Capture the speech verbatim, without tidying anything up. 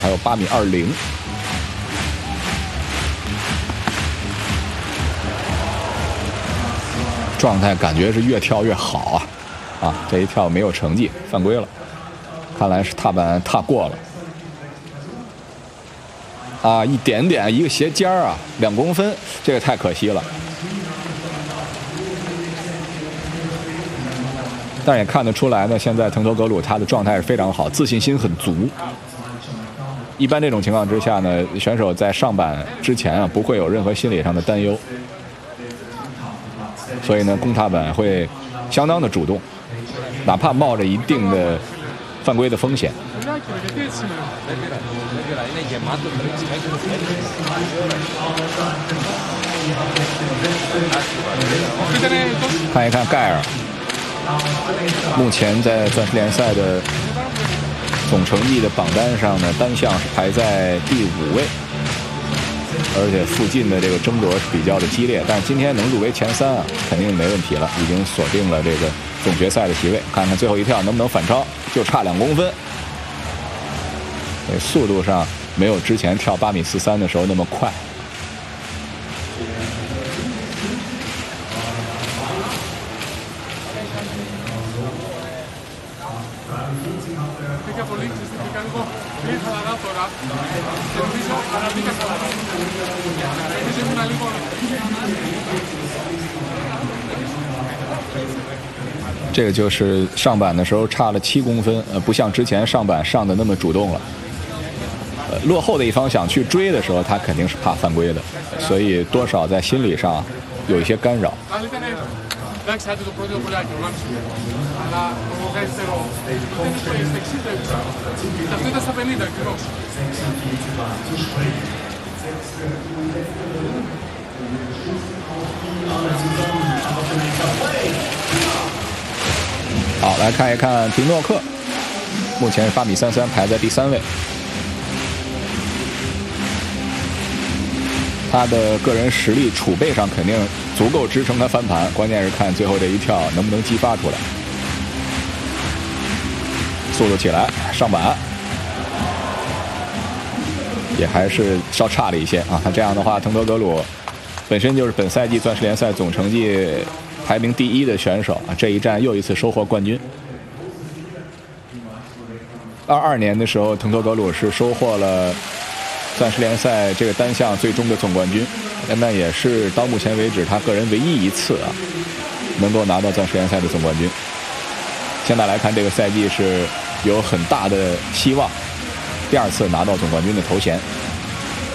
还有八米二零。状态感觉是越跳越好啊！啊，这一跳没有成绩，犯规了，看来是踏板踏过了。啊，一点点，一个斜尖儿啊，两公分，这个太可惜了。但也看得出来呢，现在腾头格鲁他的状态是非常好，自信心很足。一般这种情况之下呢，选手在上板之前啊，不会有任何心理上的担忧。所以呢，攻踏板会相当的主动，哪怕冒着一定的犯规的风险。看一看盖尔，目前在钻石联赛的总成绩的榜单上呢，单项是排在第五位。而且附近的这个争夺是比较的激烈，但是今天能入围前三啊，肯定没问题了，已经锁定了这个总决赛的席位。看看最后一跳能不能反超，就差两公分。速度上没有之前跳八米四三的时候那么快。这个就是上板的时候差了七公分，呃，不像之前上板上的那么主动了。呃，落后的一方想去追的时候，他肯定是怕犯规的，所以多少在心理上有一些干扰。好，来看一看皮诺克，目前是八米三三，排在第三位。他的个人实力储备上肯定足够支撑他翻盘，关键是看最后这一跳能不能激发出来。速度起来，上板也还是稍差了一些啊。他这样的话，腾德格鲁本身就是本赛季钻石联赛总成绩排名第一的选手啊，这一站又一次收获冠军。二二年的时候，腾德格鲁是收获了钻石联赛这个单项最终的总冠军，那也是到目前为止他个人唯一一次啊能够拿到钻石联赛的总冠军。现在来看，这个赛季是有很大的希望第二次拿到总冠军的头衔。